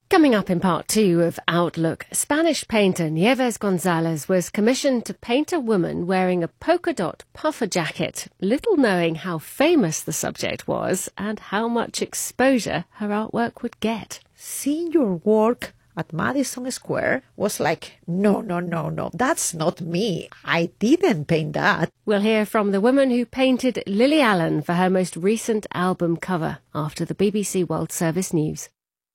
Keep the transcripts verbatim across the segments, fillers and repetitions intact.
Coming up in part two of Outlook, Spanish painter Nieves Gonzalez was commissioned to paint a woman wearing a polka dot puffer jacket, little knowing how famous the subject was and how much exposure her artwork would get. Seeing your work at Madison Square was like, no, no, no, no, that's not me. I didn't paint that. We'll hear from the woman who painted Lily Allen for her most recent album cover after the B B C World Service News.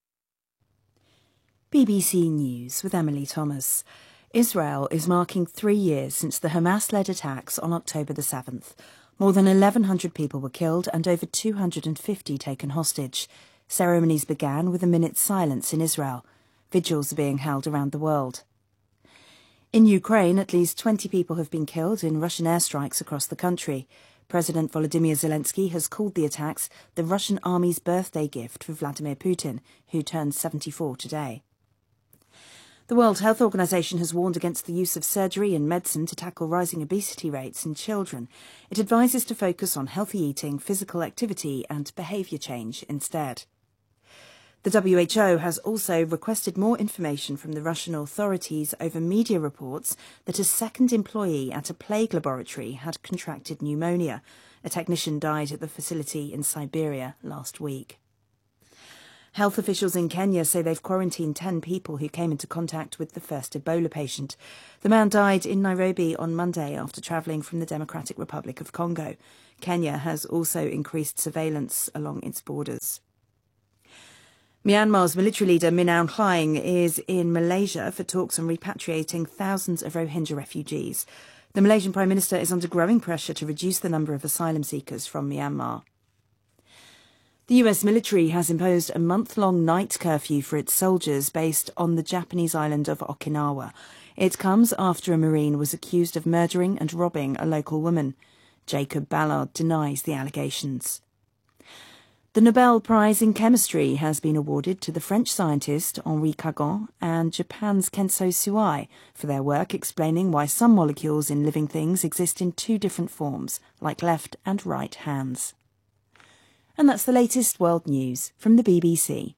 B B C News with Emily Thomas. Israel is marking three years since the Hamas-led attacks on October the seventh. More than eleven hundred people were killed and over two hundred fifty taken hostage. Ceremonies began with a minute's silence in Israel. Vigils are being held around the world. In Ukraine, at least twenty people have been killed in Russian airstrikes across the country. President Volodymyr Zelensky has called the attacks the Russian army's birthday gift for Vladimir Putin, who turned seventy-four today. The World Health Organization has warned against the use of surgery and medicine to tackle rising obesity rates in children. It advises to focus on healthy eating, physical activity and behaviour change instead. The W H O has also requested more information from the Russian authorities over media reports that a second employee at a plague laboratory had contracted pneumonia. A technician died at the facility in Siberia last week. Health officials in Kenya say they've quarantined ten people who came into contact with the first Ebola patient. The man died in Nairobi on Monday after travelling from the Democratic Republic of Congo. Kenya has also increased surveillance along its borders. Myanmar's military leader Min Aung Hlaing is in Malaysia for talks on repatriating thousands of Rohingya refugees. The Malaysian Prime Minister is under growing pressure to reduce the number of asylum seekers from Myanmar. The U S military has imposed a month-long night curfew for its soldiers based on the Japanese island of Okinawa. It comes after a Marine was accused of murdering and robbing a local woman. Jacob Ballard denies the allegations. The Nobel Prize in Chemistry has been awarded to the French scientist Henri Cagon and Japan's Kenso Suai for their work explaining why some molecules in living things exist in two different forms, like left and right hands. And that's the latest world news from the B B C.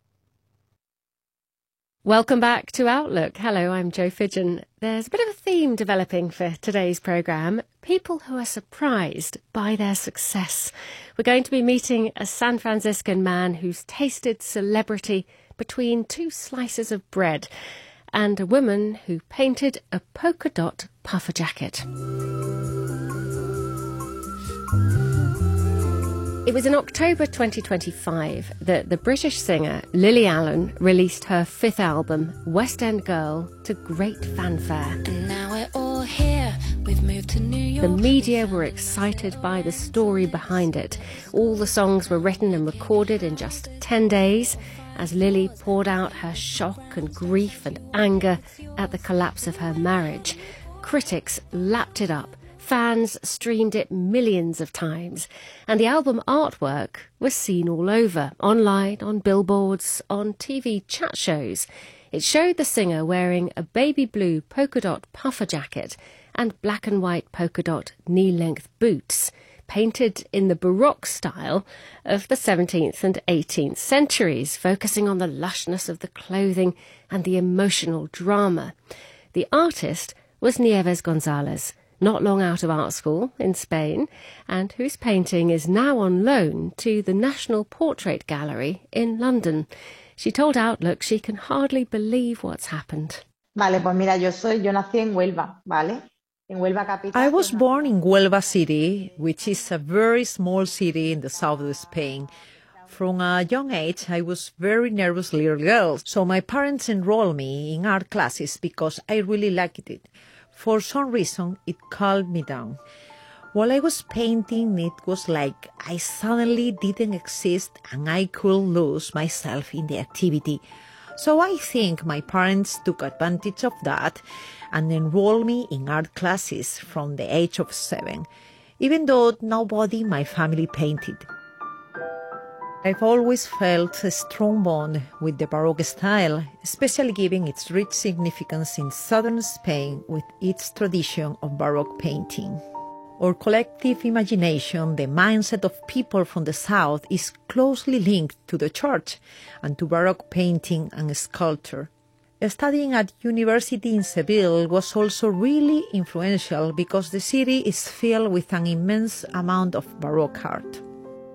Welcome back to Outlook. Hello, I'm Jo Fidgen. There's a bit of a theme developing for today's programme. People who are surprised by their success. We're going to be meeting a San Franciscan man who's tasted celebrity between two slices of bread, and a woman who painted a polka dot puffer jacket. It was in October twenty twenty-five that the British singer Lily Allen released her fifth album, West End Girl, to great fanfare. And now we're all here. We've moved to New York. The media were excited by the story behind it. All the songs were written and recorded in just ten days as Lily poured out her shock and grief and anger at the collapse of her marriage. Critics lapped it up. Fans streamed it millions of times, and the album artwork was seen all over, online, on billboards, on T V chat shows. It showed the singer wearing a baby blue polka dot puffer jacket and black and white polka dot knee-length boots, painted in the Baroque style of the seventeenth and eighteenth centuries, focusing on the lushness of the clothing and the emotional drama. The artist was Nieves Gonzalez, not long out of art school in Spain, and whose painting is now on loan to the National Portrait Gallery in London. She told Outlook she can hardly believe what's happened. Vale, pues mira, yo soy, yo nací en Huelva, ¿vale? En Huelva capital. I was born in Huelva City, which is a very small city in the south of Spain. From a young age, I was very nervous little girl, so my parents enrolled me in art classes because I really liked it. For some reason, it calmed me down. While I was painting, it was like I suddenly didn't exist and I could lose myself in the activity. So I think my parents took advantage of that and enrolled me in art classes from the age of seven, even though nobody in my family painted. I've always felt a strong bond with the Baroque style, especially given its rich significance in southern Spain with its tradition of Baroque painting. Our collective imagination, the mindset of people from the South, is closely linked to the church and to Baroque painting and sculpture. Studying at university in Seville was also really influential because the city is filled with an immense amount of Baroque art.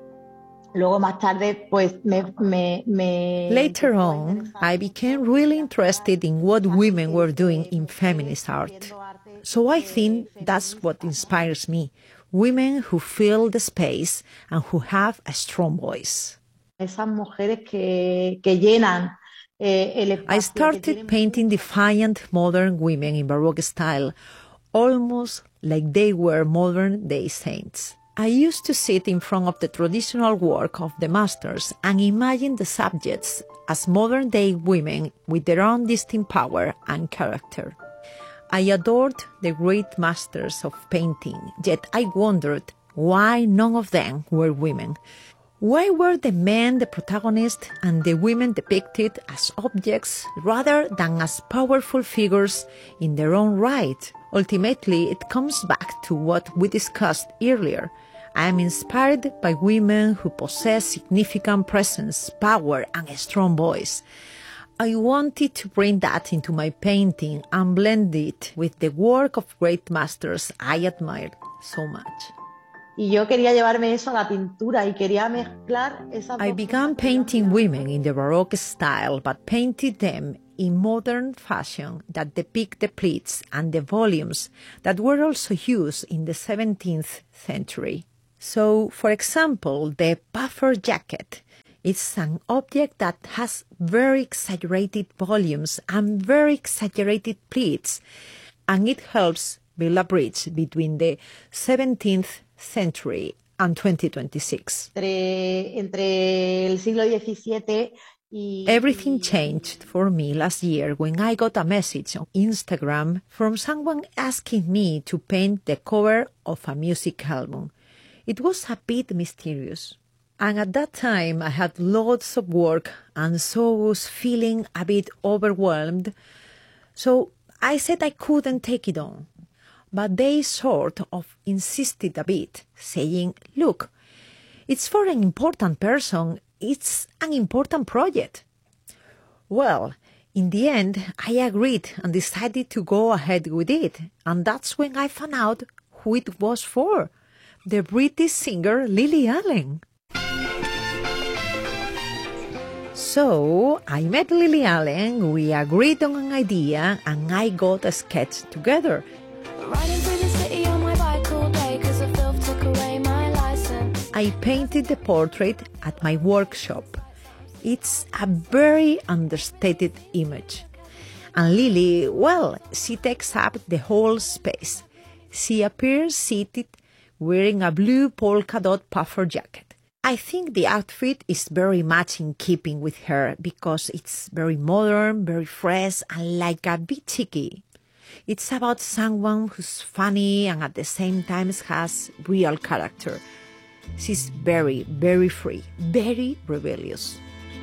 Luego más tarde, pues me, me, me... Later on, I became really interested in what women were doing in feminist art. So I think that's what inspires me, women who fill the space and who have a strong voice. Esas mujeres que, que llenan eh, el espacio. I started painting defiant modern women in Baroque style, almost like they were modern-day saints. I used to sit in front of the traditional work of the masters and imagine the subjects as modern-day women with their own distinct power and character. I adored the great masters of painting, yet I wondered why none of them were women. Why were the men the protagonists and the women depicted as objects rather than as powerful figures in their own right? Ultimately, it comes back to what we discussed earlier. I am inspired by women who possess significant presence, power, and a strong voice. I wanted to bring that into my painting and blend it with the work of great masters I admired so much. Y yo quería llevarme eso a la pintura y quería mezclar esas I began painting women in the Baroque style, but painted them in modern fashion that depict the pleats and the volumes that were also used in the seventeenth century. So, for example, the puffer jacket. It's an object that has very exaggerated volumes and very exaggerated pleats, and it helps build a bridge between the seventeenth century and twenty twenty-six. Entre, entre el siglo diecisiete y... Everything changed for me last year when I got a message on Instagram from someone asking me to paint the cover of a music album. It was a bit mysterious. And at that time, I had lots of work and so was feeling a bit overwhelmed. So I said I couldn't take it on. But they sort of insisted a bit, saying, look, it's for an important person. It's an important project. Well, in the end, I agreed and decided to go ahead with it. And that's when I found out who it was for. The British singer Lily Allen. So I met Lily Allen, we agreed on an idea, and I got a sketch together. Riding through the city on my bike all day 'cause the filth took away my license. I painted the portrait at my workshop. It's a very understated image. And Lily, well, she takes up the whole space. She appears seated wearing a blue polka dot puffer jacket. I think the outfit is very much in keeping with her because it's very modern, very fresh, and like a bit cheeky. It's about someone who's funny and at the same time has real character. She's very, very free, very rebellious.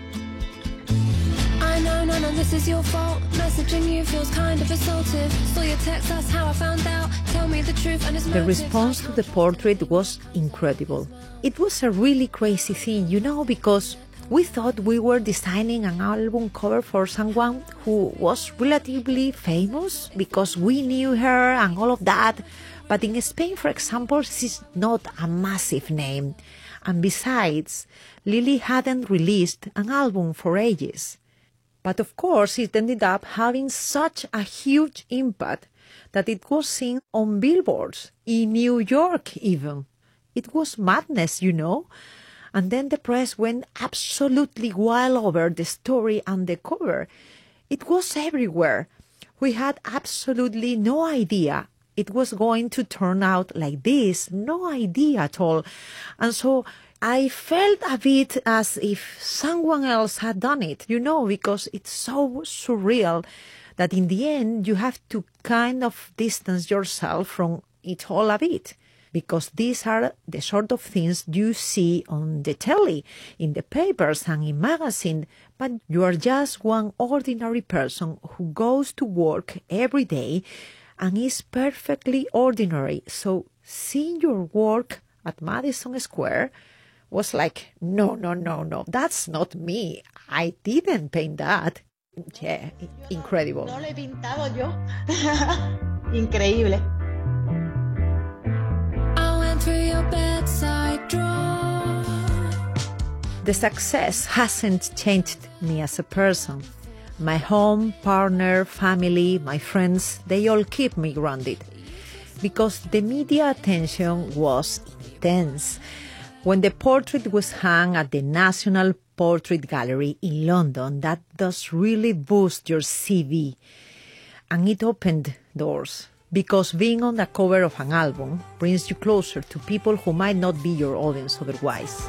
I know none of this is your fault. Messaging you feels kind of assaultive. Saw your text, that's how I found out. Tell me the truth and it's The response to the portrait was incredible. It was a really crazy thing, you know, because we thought we were designing an album cover for someone who was relatively famous because we knew her and all of that. But in Spain, for example, she's not a massive name. And besides, Lily hadn't released an album for ages. But of course, it ended up having such a huge impact that it was seen on billboards in New York even. It was madness, you know. And then the press went absolutely wild over the story and the cover. It was everywhere. We had absolutely no idea it was going to turn out like this. No idea at all. And so I felt a bit as if someone else had done it, you know, because it's so surreal that in the end you have to kind of distance yourself from it all a bit. Because these are the sort of things you see on the telly, in the papers and in magazines, but you are just one ordinary person who goes to work every day and is perfectly ordinary. So seeing your work at Madison Square was like, no, no, no, no, that's not me. I didn't paint that. Yeah, incredible. No lo he pintado yo. Increíble. I went through your bedside drawer. The success hasn't changed me as a person. My home, partner, family, my friends, they all keep me grounded. Because the media attention was intense. When the portrait was hung at the National Portrait Gallery in London, that does really boost your C V. And it opened doors. Because being on the cover of an album brings you closer to people who might not be your audience otherwise.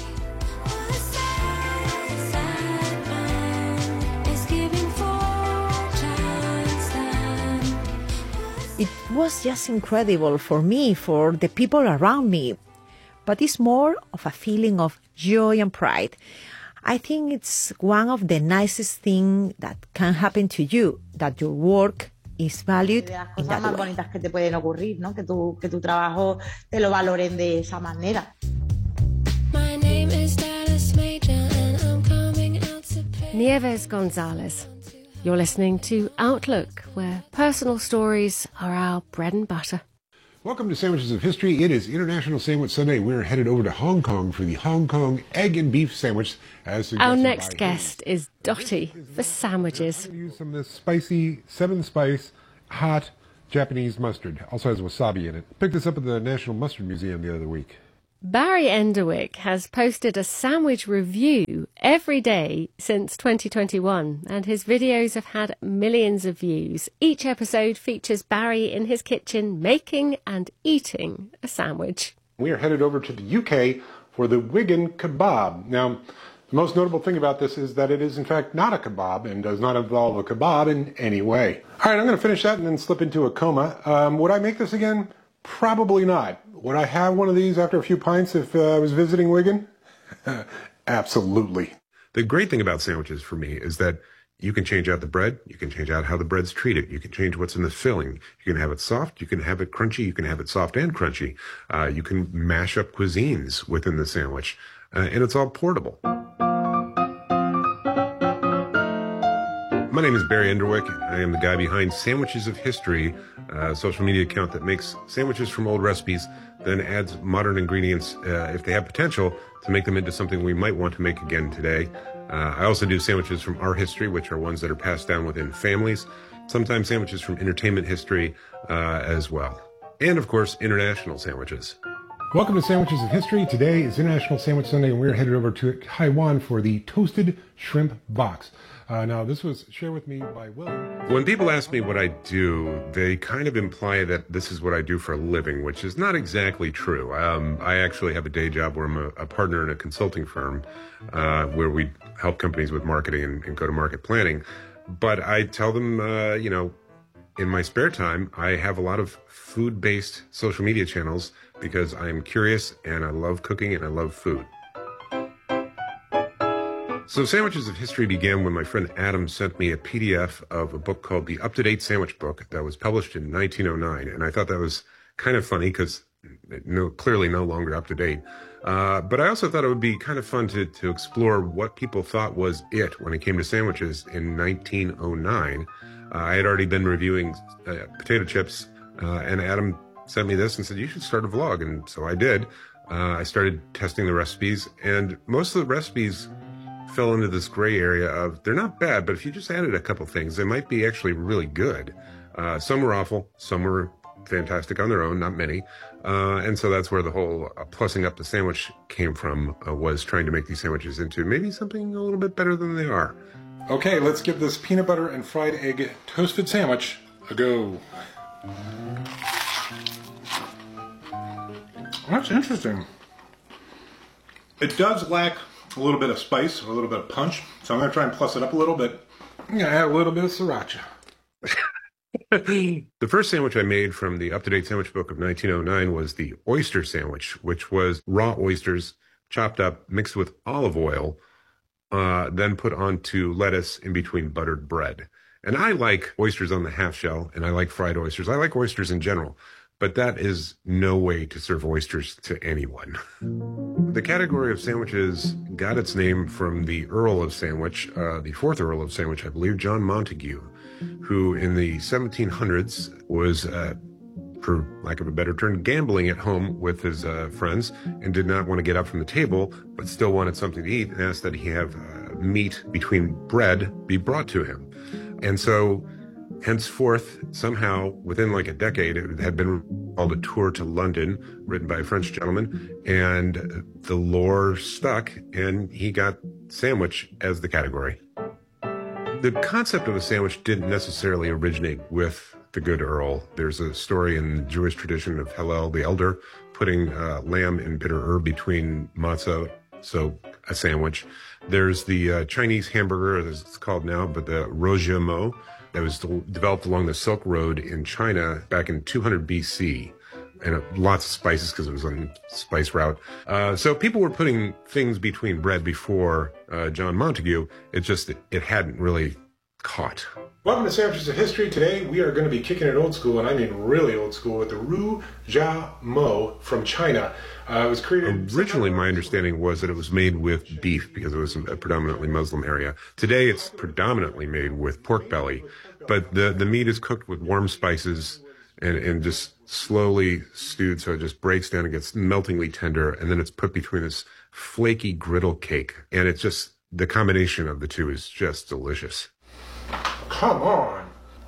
It was just incredible for me, for the people around me. But it's more of a feeling of joy and pride. I think it's one of the nicest things that can happen to you, that your work is valued De las in cosas that más way. bonitas que te pueden ocurrir, ¿no? Que tu, que tu trabajo te lo valoren de esa manera. My name is Dallas Major and I'm coming out to play. Nieves Gonzalez. You're listening to Outlook, where personal stories are our bread and butter. Welcome to Sandwiches of History. It is International Sandwich Sunday. We're headed over to Hong Kong for the Hong Kong egg and beef sandwich. As suggested Our by next Haley. guest is Dottie for sandwiches. I'm going to use some of this spicy, seven spice, hot Japanese mustard. Also has wasabi in it. Picked this up at the National Mustard Museum the other week. Barry Enderwick has posted a sandwich review every day since twenty twenty-one, and his videos have had millions of views. Each episode features Barry in his kitchen making and eating a sandwich. We are headed over to the U K for the Wigan kebab. Now, the most notable thing about this is that it is in fact not a kebab and does not involve a kebab in any way. All right, I'm going to finish that and then slip into a coma. Um, would I make this again? Probably not. Would I have one of these after a few pints if uh, I was visiting Wigan? Absolutely. The great thing about sandwiches for me is that you can change out the bread, you can change out how the bread's treated, you can change what's in the filling, you can have it soft, you can have it crunchy, you can have it soft and crunchy, uh, you can mash up cuisines within the sandwich, uh, and it's all portable. My name is Barry Enderwick. I am the guy behind Sandwiches of History, a social media account that makes sandwiches from old recipes, then adds modern ingredients, uh, if they have potential, to make them into something we might want to make again today. Uh, I also do sandwiches from our history, which are ones that are passed down within families, sometimes sandwiches from entertainment history uh, as well. And, of course, international sandwiches. Welcome to Sandwiches of History. Today is International Sandwich Sunday, and we're headed over to Taiwan for the Toasted Shrimp Box. Uh, now, this was shared with me by William. When people ask me what I do, they kind of imply that this is what I do for a living, which is not exactly true. Um, I actually have a day job where I'm a, a partner in a consulting firm uh, where we help companies with marketing and, and go-to-market planning. But I tell them, uh, you know, in my spare time, I have a lot of food-based social media channels because I'm curious and I love cooking and I love food. So Sandwiches of History began when my friend Adam sent me a P D F of a book called The Up-to-Date Sandwich Book that was published in nineteen oh nine. And I thought that was kind of funny because no, clearly no longer up to date. Uh, but I also thought it would be kind of fun to, to explore what people thought was it when it came to sandwiches in nineteen oh nine. Uh, I had already been reviewing uh, potato chips, uh, and Adam sent me this and said, you should start a vlog. And so I did. Uh, I started testing the recipes, and most of the recipes fell into this gray area of they're not bad, but if you just added a couple things, they might be actually really good. Uh, some were awful, some were fantastic on their own, not many. Uh, and so that's where the whole uh, plussing up the sandwich came from, uh, was trying to make these sandwiches into maybe something a little bit better than they are. Okay, let's give this peanut butter and fried egg toasted sandwich a go. That's interesting. It does lack a little bit of spice, a little bit of punch, so I'm going to try and plus it up a little bit. I'm going to add a little bit of sriracha. The first sandwich I made from the Up-to-Date Sandwich Book of nineteen oh nine was the oyster sandwich, which was raw oysters chopped up, mixed with olive oil, uh, then put onto lettuce in between buttered bread. And I like oysters on the half shell, and I like fried oysters. I like oysters in general. but that is no way to serve oysters to anyone. The category of sandwiches got its name from the Earl of Sandwich, uh, the fourth Earl of Sandwich, I believe, John Montagu, who in the seventeen hundreds was, uh, for lack of a better term, gambling at home with his uh, friends and did not want to get up from the table, but still wanted something to eat and asked that he have uh, meat between bread be brought to him. And so henceforth, somehow, within like a decade, it had been called A Tour to London, written by a French gentleman, and the lore stuck, and he got sandwich as the category. The concept of a sandwich didn't necessarily originate with the good Earl. There's a story in the Jewish tradition of Hillel the Elder putting uh, lamb and bitter herb between matzah, so a sandwich. There's the uh, Chinese hamburger, as it's called now, but the rojiamo, that was developed along the Silk Road in China back in two hundred B C, and uh, lots of spices because it was on the spice route. Uh, so people were putting things between bread before uh, John Montagu. It just, it, it hadn't really caught. Welcome to Sandwiches of History. Today we are going to be kicking it old school, and I mean really old school, with the Ru Jia Mo from China. Uh, it was created... Originally, my understanding was that it was made with beef because it was a predominantly Muslim area. Today, it's predominantly made with pork belly, but the, the meat is cooked with warm spices and, and just slowly stewed, so it just breaks down and gets meltingly tender, and then it's put between this flaky griddle cake, and it's just, the combination of the two is just delicious. Come on.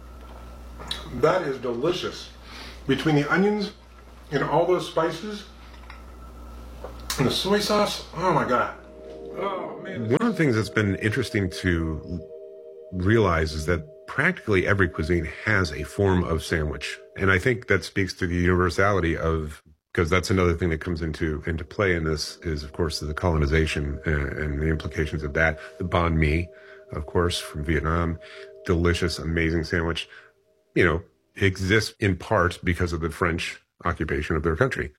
That is delicious. Between the onions and all those spices and the soy sauce, oh my God. Oh man. One of the things that's been interesting to realize is that practically every cuisine has a form of sandwich. And I think that speaks to the universality of, because that's another thing that comes into, into play in this is, of course, the colonization and, and the implications of that. The banh mi, of course, from Vietnam. Delicious, amazing sandwich, you know, exists in part because of the French occupation of their country.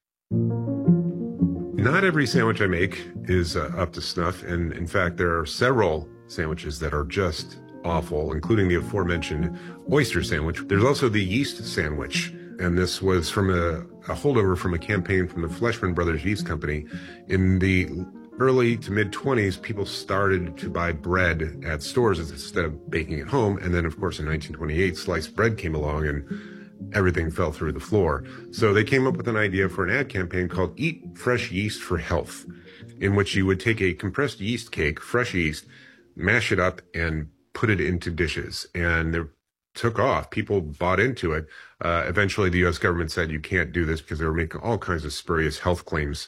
Not every sandwich I make is uh, up to snuff, and in fact, there are several sandwiches that are just awful, including the aforementioned oyster sandwich. There's also the yeast sandwich, and this was from a, a holdover from a campaign from the Fleischmann Brothers Yeast Company. In the early to mid-twenties, people started to buy bread at stores instead of baking at home. And then, of course, in nineteen twenty-eight, sliced bread came along and everything fell through the floor. So they came up with an idea for an ad campaign called Eat Fresh Yeast for Health, in which you would take a compressed yeast cake, fresh yeast, mash it up, and put it into dishes. And it took off. People bought into it. Uh, eventually, the U S government said you can't do this because they were making all kinds of spurious health claims.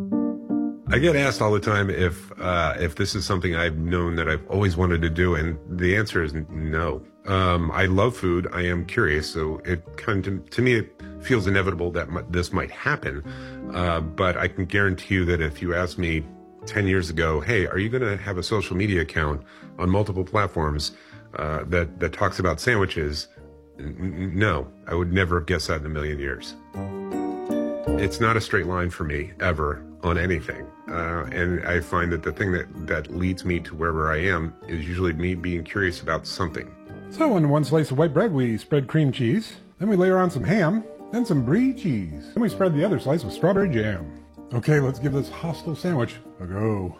I get asked all the time if uh, if this is something I've known that I've always wanted to do, and the answer is no. Um, I love food. I am curious, so it kind of, to me, it feels inevitable that m- this might happen. Uh, but I can guarantee you that if you asked me ten years ago, hey, are you going to have a social media account on multiple platforms uh, that, that talks about sandwiches? N- no, I would never have guessed that in a million years. It's not a straight line for me, ever, on anything. Uh, and I find that the thing that, that leads me to wherever I am is usually me being curious about something. So on one slice of white bread, we spread cream cheese. Then we layer on some ham, then some brie cheese. Then we spread the other slice with strawberry jam. Okay, let's give this hostile sandwich a go.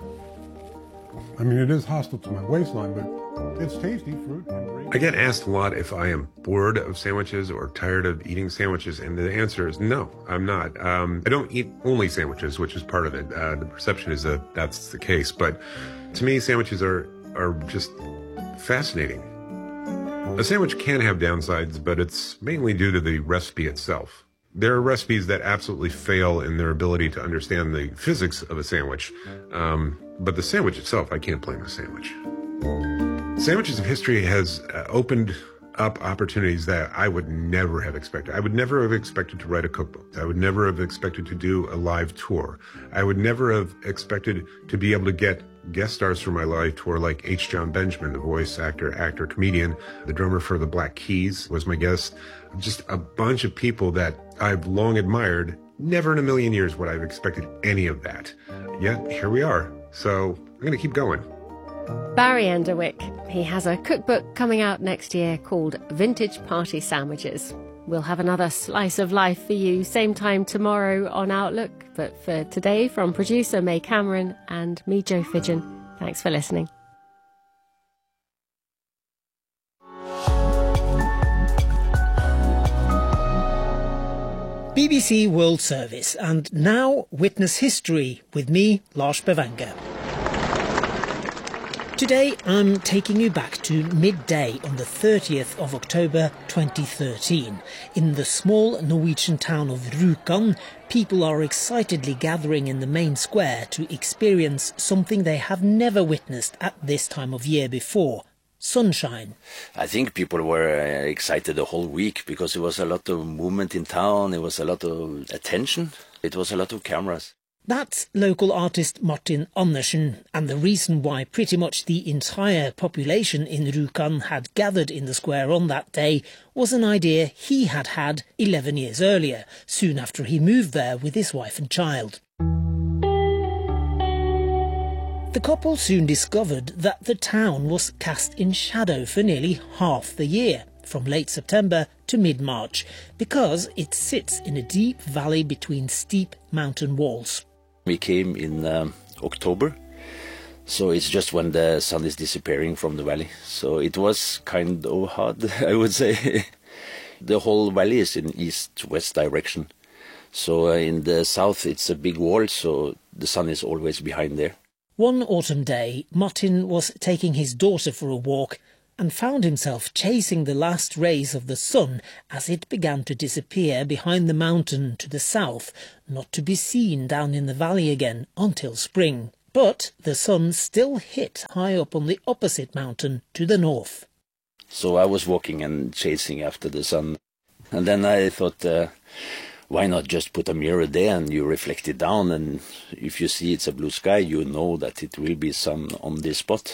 I mean, it is hostile to my waistline, but it's tasty. Fruit and brie. I get asked a lot if I am bored of sandwiches or tired of eating sandwiches, and the answer is no, I'm not. Um, I don't eat only sandwiches, which is part of it. Uh, the perception is that that's the case, but to me, sandwiches are, are just fascinating. A sandwich can have downsides, but it's mainly due to the recipe itself. There are recipes that absolutely fail in their ability to understand the physics of a sandwich, um, but the sandwich itself, I can't blame the sandwich. Sandwiches of History has uh, opened up opportunities that I would never have expected. I would never have expected to write a cookbook. I would never have expected to do a live tour. I would never have expected to be able to get guest stars for my live tour like H. John Benjamin, the voice actor, actor, comedian. The drummer for the Black Keys was my guest. Just a bunch of people that I've long admired. Never in a million years would I have expected any of that. Yet, here we are. So I'm going to keep going. Barry Enderwick. He has a cookbook coming out next year called Vintage Party Sandwiches. We'll have another slice of life for you same time tomorrow on Outlook. But for today, from producer May Cameron and me, Jo Fidgen, thanks for listening. B B C World Service, and now Witness History with me, Lars Bavanger. Today I'm taking you back to midday on the thirtieth of October twenty thirteen. In the small Norwegian town of Rjukan, people are excitedly gathering in the main square to experience something they have never witnessed at this time of year before. Sunshine. I think people were uh, excited the whole week because there was a lot of movement in town, there was a lot of attention, it was a lot of cameras. That's local artist Martin Andersen, and the reason why pretty much the entire population in Rjukan had gathered in the square on that day was an idea he had had eleven years earlier, soon after he moved there with his wife and child. The couple soon discovered that the town was cast in shadow for nearly half the year, from late September to mid-March, because it sits in a deep valley between steep mountain walls. We came in um, October, so it's just when the sun is disappearing from the valley. So it was kind of hard, I would say. The whole valley is in east-west direction. So uh, in the south it's a big wall, so the sun is always behind there. One autumn day, Martin was taking his daughter for a walk and found himself chasing the last rays of the sun as it began to disappear behind the mountain to the south, not to be seen down in the valley again until spring. But the sun still hit high up on the opposite mountain to the north. So I was walking and chasing after the sun. And then I thought, uh, why not just put a mirror there and you reflect it down, and if you see it's a blue sky, you know that it will be sun on this spot.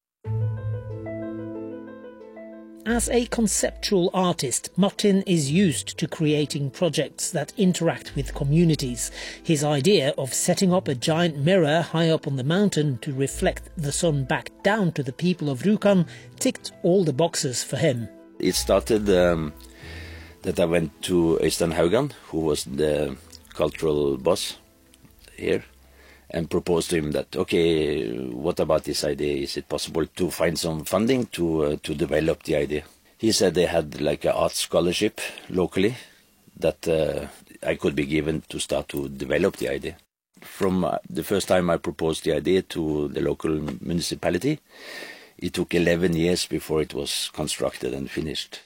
As a conceptual artist, Martin is used to creating projects that interact with communities. His idea of setting up a giant mirror high up on the mountain to reflect the sun back down to the people of Rjukan ticked all the boxes for him. It started um, that I went to Øystein Haugan, who was the cultural boss here, and proposed to him that, okay, what about this idea? Is it possible to find some funding to uh, to develop the idea? He said they had like an art scholarship locally that uh, I could be given to start to develop the idea. From uh, the first time I proposed the idea to the local municipality, it took eleven years before it was constructed and finished.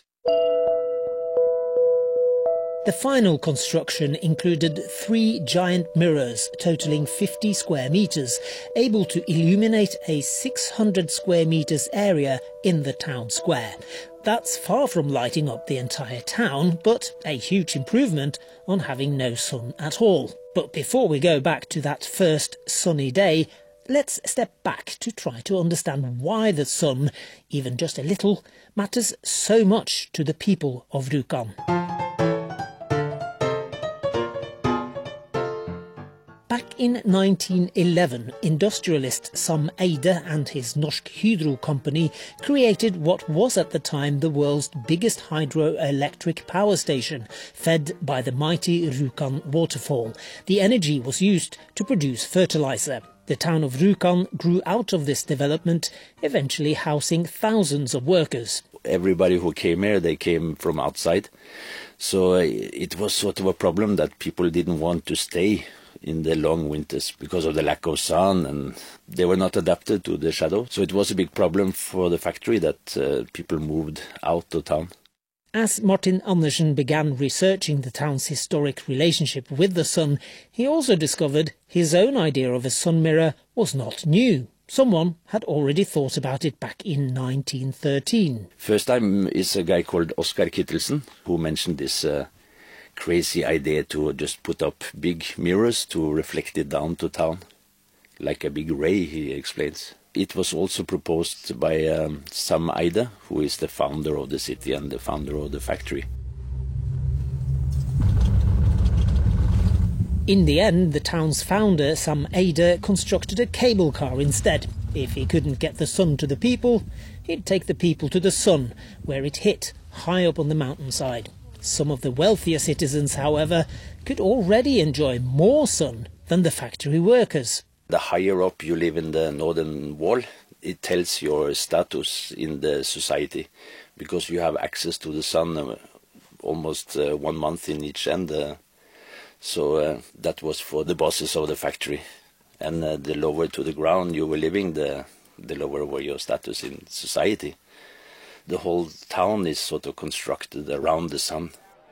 The final construction included three giant mirrors totaling fifty square metres, able to illuminate a six hundred square metres area in the town square. That's far from lighting up the entire town, but a huge improvement on having no sun at all. But before we go back to that first sunny day, let's step back to try to understand why the sun, even just a little, matters so much to the people of Rjukan. Back in nineteen eleven, industrialist Sam Eyde and his Norsk Hydro company created what was at the time the world's biggest hydroelectric power station, fed by the mighty Rjukan waterfall. The energy was used to produce fertilizer. The town of Rjukan grew out of this development, eventually housing thousands of workers. Everybody who came here, they came from outside. So uh, it was sort of a problem that people didn't want to stay in the long winters because of the lack of sun, and they were not adapted to the shadow. So it was a big problem for the factory that uh, people moved out of town. As Martin Andersen began researching the town's historic relationship with the sun, he also discovered his own idea of a sun mirror was not new. Someone had already thought about it back in nineteen thirteen. First time is a guy called Oskar Kittelsen who mentioned this uh, crazy idea to just put up big mirrors to reflect it down to town, like a big ray, he explains. It was also proposed by um, Sam Eyde, who is the founder of the city and the founder of the factory. In the end, the town's founder, Sam Eyde, constructed a cable car instead. If he couldn't get the sun to the people, he'd take the people to the sun, where it hit, high up on the mountainside. Some of the wealthier citizens, however, could already enjoy more sun than the factory workers. The higher up you live in the northern wall, it tells your status in the society, because you have access to the sun uh, almost uh, one month in each end. Uh, so uh, that was for the bosses of the factory. And uh, the lower to the ground you were living, the, the lower were your status in society. The whole town is sort of constructed around the sun.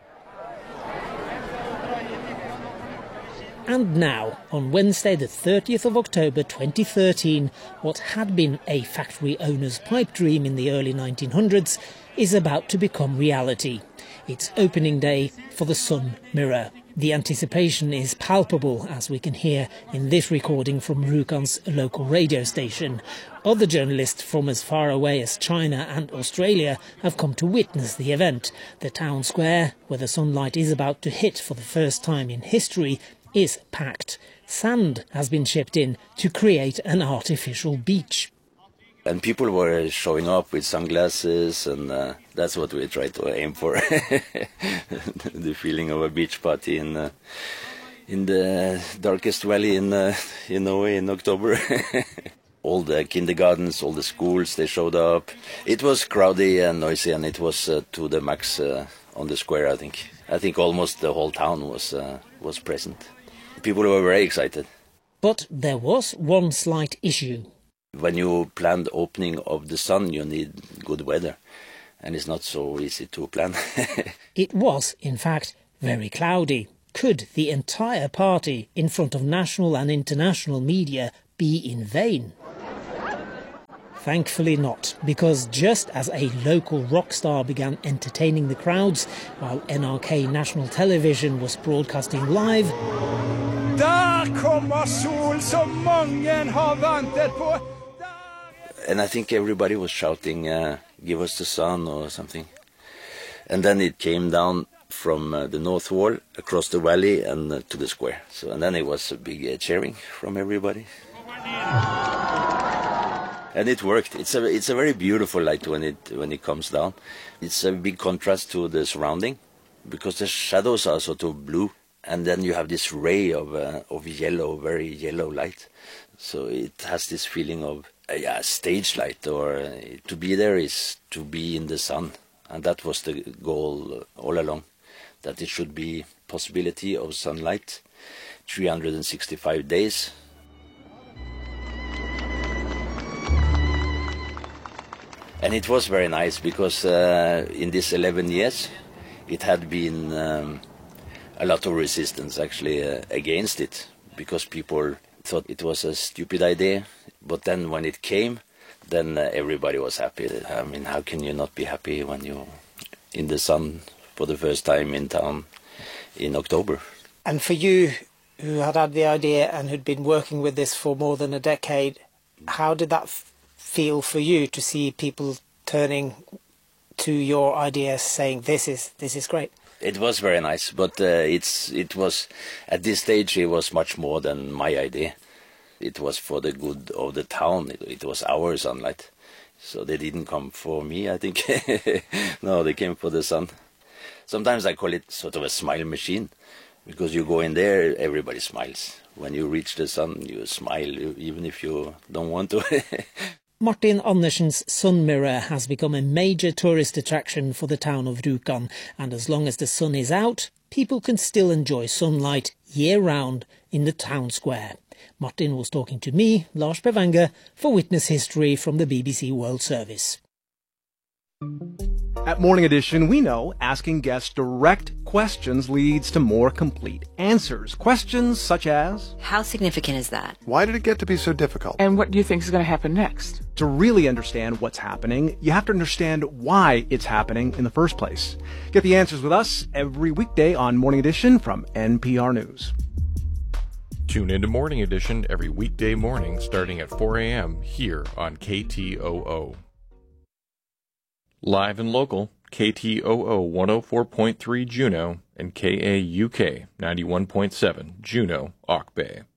And now, on Wednesday the thirtieth of October twenty thirteen, what had been a factory owner's pipe dream in the early nineteen hundreds is about to become reality. It's opening day for the Sun Mirror. The anticipation is palpable, as we can hear in this recording from Rjukan's local radio station. Other journalists from as far away as China and Australia have come to witness the event. The town square, where the sunlight is about to hit for the first time in history, is packed. Sand has been shipped in to create an artificial beach. And people were showing up with sunglasses, and uh, that's what we tried to aim for. The feeling of a beach party in uh, in the darkest valley in uh, in Norway in October. All the kindergartens, all the schools, they showed up. It was crowded and noisy, and it was uh, to the max uh, on the square, I think. I think almost the whole town was uh, was present. People were very excited. But there was one slight issue. When you plan the opening of the sun, you need good weather, and it's not so easy to plan. It was, in fact, very cloudy. Could the entire party in front of national and international media be in vain? Thankfully not, because just as a local rock star began entertaining the crowds, while N R K National Television was broadcasting live, Där kommer sol som mången har väntat på. And I think everybody was shouting, uh, give us the sun or something. And then it came down from uh, the north wall, across the valley and uh, to the square. So, and then it was a big uh, cheering from everybody. And it worked. It's a it's a very beautiful light when it when it comes down. It's a big contrast to the surrounding, because the shadows are sort of blue, and then you have this ray of uh, of yellow, very yellow light. So it has this feeling of uh, yeah, stage light, or uh, to be there is to be in the sun, and that was the goal all along, that it should be possibility of sunlight, three hundred sixty-five days. And it was very nice, because uh, in these eleven years it had been um, a lot of resistance actually uh, against it, because people thought it was a stupid idea. But then when it came, then uh, everybody was happy. I mean, how can you not be happy when you're in the sun for the first time in town in October? And for you, who had had the idea and who'd been working with this for more than a decade, how did that f- feel for you to see people turning to your ideas, saying this is this is great? It was very nice, but uh, it's it was at this stage it was much more than my idea. It was for the good of the town. It, it was our sunlight, so they didn't come for me, I think. No, they came for the sun. Sometimes I call it sort of a smile machine, because you go in there, everybody smiles. When you reach the sun, you smile, even if you don't want to. Martin Andersen's Sun Mirror has become a major tourist attraction for the town of Rjukan, and as long as the sun is out, people can still enjoy sunlight year-round in the town square. Martin was talking to me, Lars Bevanger, for Witness History from the B B C World Service. At Morning Edition, we know asking guests direct questions leads to more complete answers. Questions such as, how significant is that? Why did it get to be so difficult? And what do you think is going to happen next? To really understand what's happening, you have to understand why it's happening in the first place. Get the answers with us every weekday on Morning Edition from N P R News. Tune into Morning Edition every weekday morning starting at four a.m. here on K T O O. Live and local, K T O O one oh four point three Juneau and K A U K ninety-one point seven Juneau, Auk Bay.